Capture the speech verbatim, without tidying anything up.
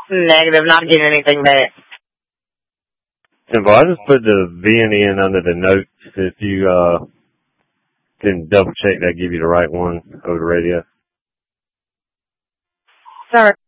Negative, not getting anything back. Simple. I just put the V N in under the notes. If you uh can double check that, give you the right one over the radio. Sorry.